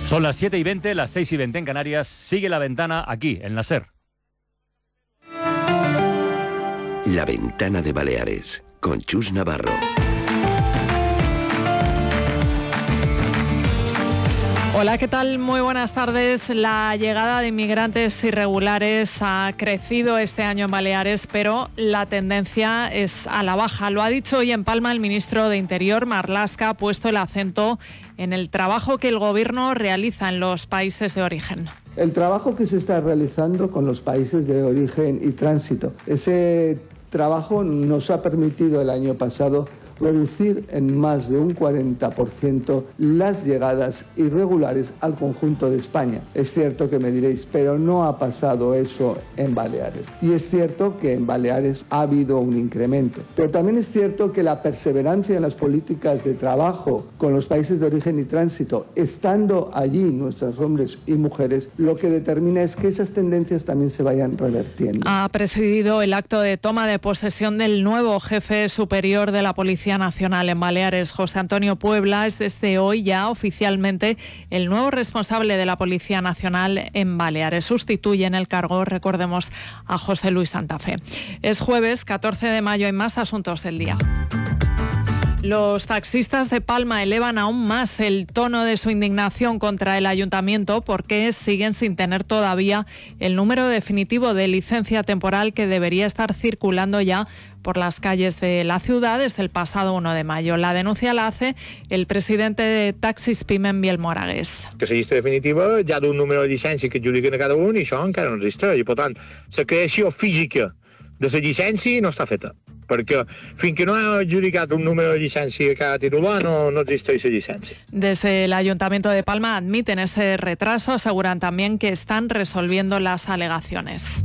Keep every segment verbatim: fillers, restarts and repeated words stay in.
Son las siete y veinte, las seis y veinte en Canarias. Sigue La Ventana aquí, en la SER. La Ventana de Baleares, con Chus Navarro. Hola, ¿qué tal? Muy buenas tardes. La llegada de inmigrantes irregulares ha crecido este año en Baleares, pero la tendencia es a la baja. Lo ha dicho hoy en Palma el ministro de Interior, Marlaska, ha puesto el acento en el trabajo que el Gobierno realiza en los países de origen. El trabajo que se está realizando con los países de origen y tránsito. Ese trabajo nos ha permitido el año pasado reducir en más de un cuarenta por ciento las llegadas irregulares al conjunto de España. Es cierto que me diréis, pero no ha pasado eso en Baleares. Y es cierto que en Baleares ha habido un incremento. Pero también es cierto que la perseverancia en las políticas de trabajo con los países de origen y tránsito, estando allí nuestros hombres y mujeres, lo que determina es que esas tendencias también se vayan revertiendo. Ha presidido el acto de toma de posesión del nuevo jefe superior de la Policía Nacional en Baleares, José Antonio Puebla. Es desde hoy ya oficialmente el nuevo responsable de la Policía Nacional en Baleares. Sustituye en el cargo, recordemos, a José Luis Santa Fe. Es jueves catorce de mayo, hay más asuntos del día. Los taxistas de Palma elevan aún más el tono de su indignación contra el ayuntamiento porque siguen sin tener todavía el número definitivo de licencia temporal que debería estar circulando ya por las calles de la ciudad desde el pasado uno de mayo. La denuncia la hace el presidente de Taxis Pimen, Biel Moragues. Que la llista definitiva ja d'un número de llicència que adjudiquen a cada un i això encara no existeix. I, per tant, la creació física de la llicència no està feta, perquè fins que no ha adjudicat un número de llicència a cada titular no, no existeix la llicència. Desde el Ayuntamiento de Palma admiten ese retraso, aseguran también que están resolviendo las alegaciones.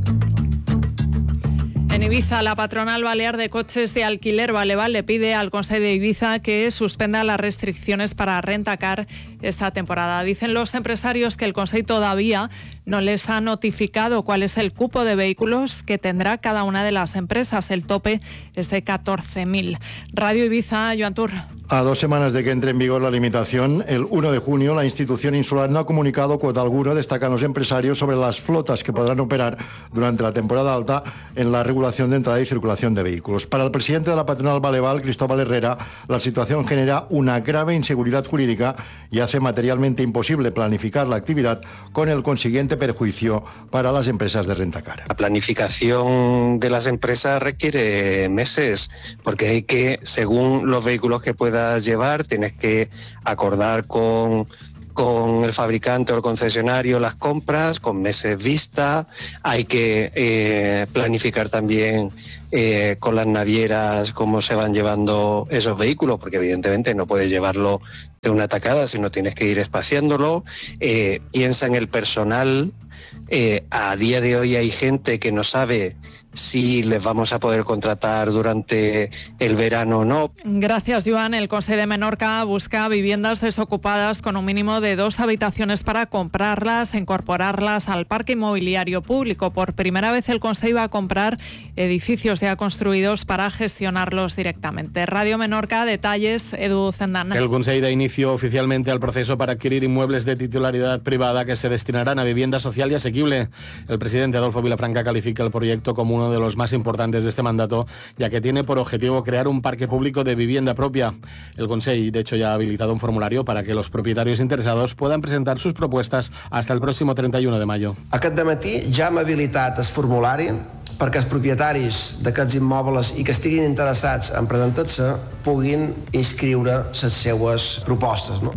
En Ibiza, la patronal balear de coches de alquiler Valeval le pide al Consejo de Ibiza que suspenda las restricciones para Rentacar esta temporada. Dicen los empresarios que el Consejo todavía no les ha notificado cuál es el cupo de vehículos que tendrá cada una de las empresas. El tope es de catorce mil. Radio Ibiza, Joan Tur. A dos semanas de que entre en vigor la limitación, el uno de junio, la institución insular no ha comunicado cuota alguna, destacan los empresarios, sobre las flotas que podrán operar durante la temporada alta en la regulación de entrada y circulación de vehículos. Para el presidente de la patronal Valeval, Cristóbal Herrera, la situación genera una grave inseguridad jurídica y hace materialmente imposible planificar la actividad, con el consiguiente perjuicio para las empresas de Rentacar. La planificación de las empresas requiere meses, porque hay que, según los vehículos que puedas llevar, tienes que acordar con con el fabricante o el concesionario las compras, con meses vista, hay que eh, planificar también eh, con las navieras cómo se van llevando esos vehículos, porque evidentemente no puedes llevarlo de una tacada, sino tienes que ir espaciándolo. Eh, piensa en el personal. Eh, a día de hoy hay gente que no sabe si les vamos a poder contratar durante el verano o no. Gracias, Joan. El Consejo de Menorca busca viviendas desocupadas con un mínimo de dos habitaciones para comprarlas, incorporarlas al parque inmobiliario público. Por primera vez el Consejo va a comprar edificios ya construidos para gestionarlos directamente. Radio Menorca, detalles, Edu Zendana. El Consejo da inicio oficialmente al proceso para adquirir inmuebles de titularidad privada que se destinarán a vivienda social y asequible. El presidente Adolfo Vilafranca califica el proyecto como uno de los más importantes de este mandato, ya que tiene por objetivo crear un parque público de vivienda propia. El Consejo, de hecho, ya ha habilitado un formulario para que los propietarios interesados puedan presentar sus propuestas hasta el próximo treinta y uno de mayo. Aquest dematí ja hem habilitat el formulari perquè els propietaris d'aquests immobles i que estiguin interessats en presentar-se puguin inscriure les seues propostes, no?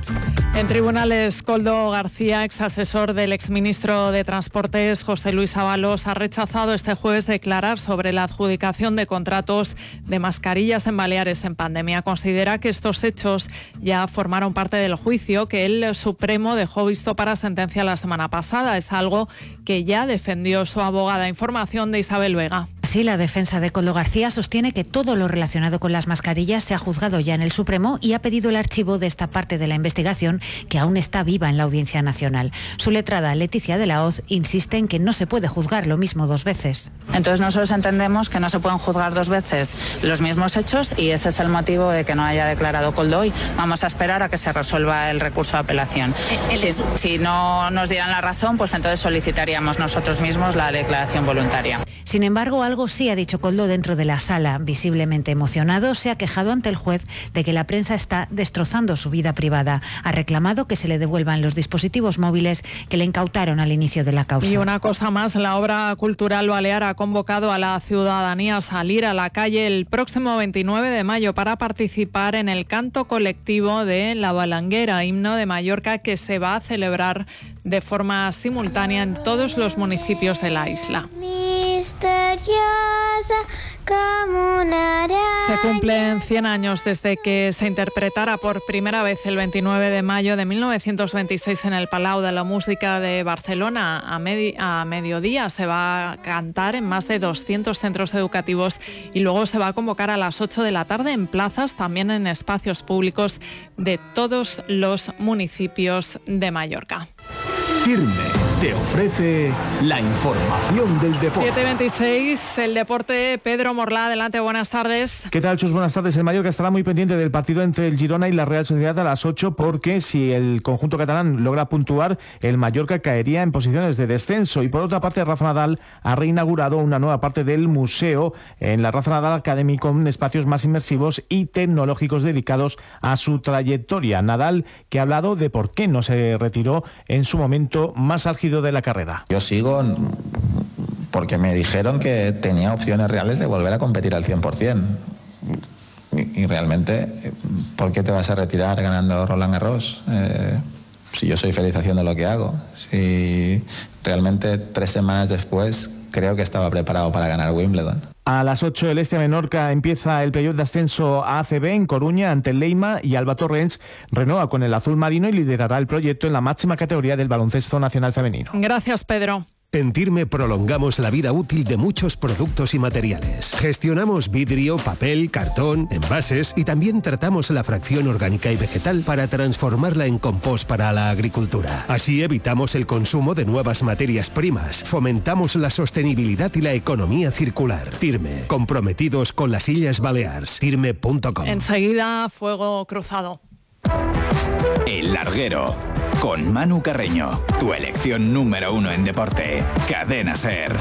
En tribunales, Koldo García, ex asesor del exministro de Transportes José Luis Ábalos, ha rechazado este jueves declarar sobre la adjudicación de contratos de mascarillas en Baleares en pandemia. Considera que estos hechos ya formaron parte del juicio que el Supremo dejó visto para sentencia la semana pasada. Es algo que ya defendió su abogada. Información de Isabel Vega. Así, la defensa de Koldo García sostiene que todo lo relacionado con las mascarillas se ha juzgado ya en el Supremo y ha pedido el archivo de esta parte de la investigación que aún está viva en la Audiencia Nacional. Su letrada, Leticia de la Hoz, insiste en que no se puede juzgar lo mismo dos veces. Entonces nosotros entendemos que no se pueden juzgar dos veces los mismos hechos y ese es el motivo de que no haya declarado Koldo hoy. Vamos a esperar a que se resuelva el recurso de apelación. Si, si no nos dieran la razón, pues entonces solicitaríamos nosotros mismos la declaración voluntaria. Sin embargo, algo sí ha dicho Koldo dentro de la sala. Visiblemente emocionado, se ha quejado ante el juez de que la prensa está destrozando su vida privada. Ha reclamado que se le devuelvan los dispositivos móviles que le incautaron al inicio de la causa. Y una cosa más, la obra cultural balear ha convocado a la ciudadanía a salir a la calle el próximo veintinueve de mayo para participar en el canto colectivo de La Balanguera, himno de Mallorca, que se va a celebrar de forma simultánea en todos los municipios de la isla. Se cumplen cien años desde que se interpretara por primera vez el veintinueve de mayo de mil novecientos veintiséis en el Palau de la Música de Barcelona. A, medi- a mediodía se va a cantar en más de doscientos centros educativos y luego se va a convocar a las ocho de la tarde en plazas, también en espacios públicos de todos los municipios de Mallorca. Firme te ofrece la información del deporte. siete veintiséis, el deporte. Pedro Morlá, adelante, buenas tardes. ¿Qué tal, Chus? Buenas tardes. El Mallorca estará muy pendiente del partido entre el Girona y la Real Sociedad a las ocho, porque si el conjunto catalán logra puntuar, el Mallorca caería en posiciones de descenso. Y por otra parte, Rafa Nadal ha reinaugurado una nueva parte del museo en la Rafa Nadal Academy con espacios más inmersivos y tecnológicos dedicados a su trayectoria. Nadal, que ha hablado de por qué no se retiró en su momento más álgido de la carrera. Yo sigo porque me dijeron que tenía opciones reales de volver a competir al cien por ciento. Y, y realmente, ¿por qué te vas a retirar ganando Roland Garros? Eh, si yo soy feliz haciendo lo que hago. Si realmente tres semanas después creo que estaba preparado para ganar Wimbledon. A las ocho, el Este Menorca empieza el playoff de ascenso a A C B en Coruña ante el Leima y Alba Torrens renueva con el azul marino y liderará el proyecto en la máxima categoría del baloncesto nacional femenino. Gracias, Pedro. En Tirme prolongamos la vida útil de muchos productos y materiales. Gestionamos vidrio, papel, cartón, envases y también tratamos la fracción orgánica y vegetal para transformarla en compost para la agricultura. Así evitamos el consumo de nuevas materias primas, fomentamos la sostenibilidad y la economía circular. Tirme, comprometidos con las Illes Balears. Tirme punto com. Enseguida, fuego cruzado. El Larguero, con Manu Carreño, tu elección número uno en deporte. Cadena SER.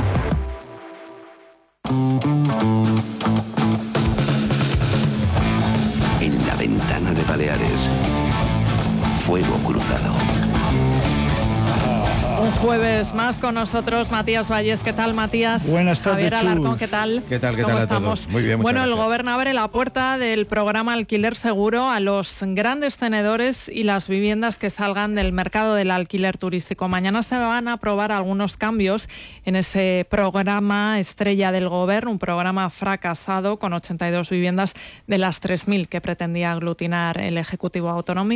En la ventana de Baleares, fuego cruzado. Un jueves más con nosotros, Matías Valles. ¿Qué tal, Matías? Buenas tardes, Javier Alarcón, Chus. ¿qué tal? ¿Qué tal, qué ¿Cómo tal a estamos? todos? Muy bien, muchas Bueno, gracias. el Gobierno abre la puerta del programa Alquiler Seguro a los grandes tenedores y las viviendas que salgan del mercado del alquiler turístico. Mañana se van a aprobar algunos cambios en ese programa estrella del Gobierno, un programa fracasado con ochenta y dos viviendas de las tres mil que pretendía aglutinar el Ejecutivo Autonómico.